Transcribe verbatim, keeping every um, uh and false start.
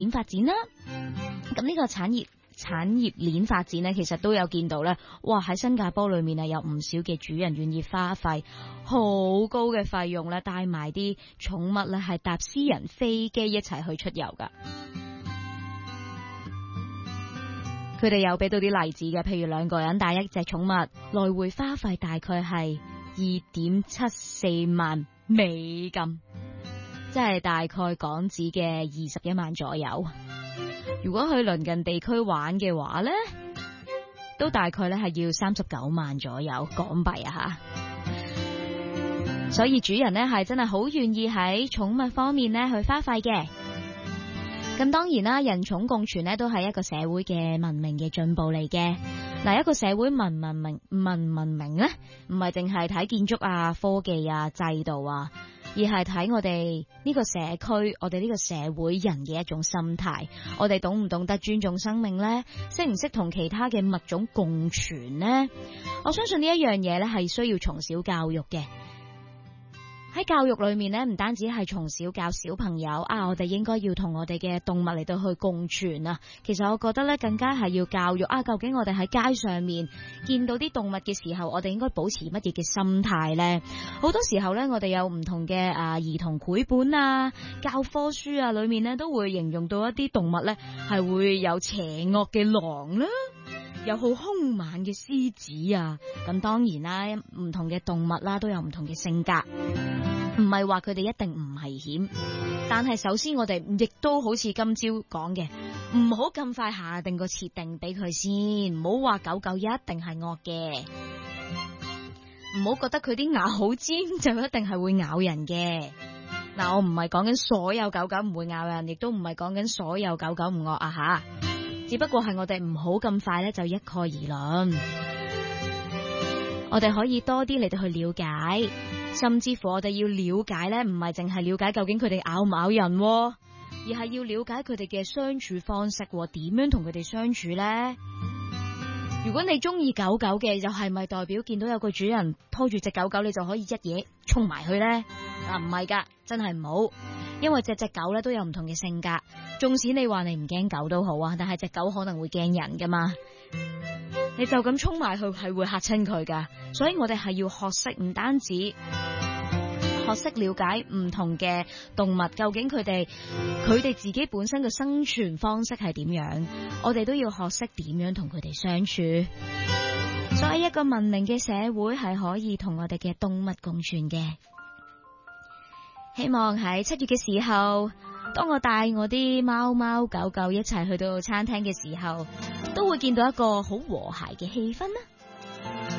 咁發展啦。咁呢個產業產業鏈發展呢，其實都有見到咧，哇！喺新加坡裏面啊，有唔少嘅主人願意花費好高嘅費用咧，帶埋啲寵物咧，係搭私人飛機一齊去出遊噶。佢哋有俾到啲例子嘅，譬如兩個人帶一隻寵物，來回花費大概係二點七四萬美金，即係大概港紙嘅二十一萬左右。如果去鄰近地區玩嘅話呢，都大概咧係要三十九萬左右港幣啊吓。所以主人呢係真係好願意喺寵物方面呢去花費嘅。咁當然啦，人寵共存呢都係一個社會嘅文明嘅進步嚟嘅。嗱，一個社會文文明文文明呢，唔係淨係睇建築啊、科技啊、制度啊，而係睇我哋呢個社區、我哋呢個社會人嘅一種心態。我哋懂唔懂得尊重生命呢？識唔識同其他嘅物種共存呢？我相信呢一樣嘢呢係需要從小教育嘅。喺教育裏面呢，唔單止係從小教小朋友啊，我哋應該要同我哋嘅動物嚟到去共存啊。其實我覺得咧，更加係要教育啊，究竟我哋喺街上面見到啲動物嘅時候，我哋應該保持乜嘢嘅心態呢？好多時候呢，我哋有唔同嘅啊兒童繪本啊、教科書啊，裏面呢都會形容到一啲動物呢係會有邪惡嘅狼啦，有好兇猛嘅獅子啊。咁當然啦，唔同嘅動物啦都有唔同嘅性格。唔係話佢哋一定唔危險，但係首先我哋亦都好似今朝講嘅，唔好咁快下定個設定俾佢先，唔好話狗狗一定係惡嘅，唔好覺得佢啲牙好尖就一定係會咬人嘅。嗱，我唔係講緊所有狗狗唔會咬人，亦都唔係講緊所有狗狗唔惡啊吓，只不過係我哋唔好咁快咧就一概而論，我哋可以多啲嚟到去了解。甚至乎我哋要了解咧，唔係淨係了解究竟佢哋咬唔咬人，而係要了解佢哋嘅相處方式，點樣同佢哋相處呢？如果你中意狗狗嘅，又係咪代表見到有個主人拖住隻狗狗，你就可以一嘢衝埋去呢？啊，唔係噶，真係唔好，因為隻隻狗咧都有唔同嘅性格。縱使你話你唔驚狗都好啊，但係隻狗可能會驚人噶嘛。你就咁衝埋去係會嚇親佢噶，所以我哋係要學識，唔單止學識了解唔同嘅動物，究竟佢哋佢哋自己本身嘅生存方式係點樣，我哋都要學識點樣同佢哋相處。所以一個文明嘅社會係可以同我哋嘅動物共存嘅。希望喺七月嘅時候，當我帶我啲貓貓狗狗一齊去到餐廳嘅時候，都會見到一個好和諧嘅氣氛啦。